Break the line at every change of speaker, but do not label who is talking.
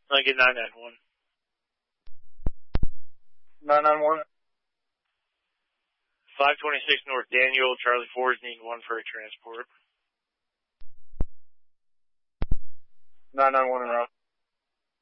Lincoln 991.
991.
526 North Daniel, Charlie 4's needing one for a transport.
991 en route.